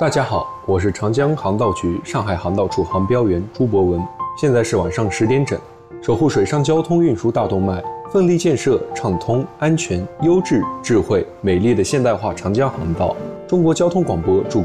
大家好，我是长江航道局上海航道处航标员朱博文，现在是晚上10点整，守护水上交通运输大动脉，奋力建设畅通、安全、优质、智慧、美丽的现代化长江航道。中国交通广播祝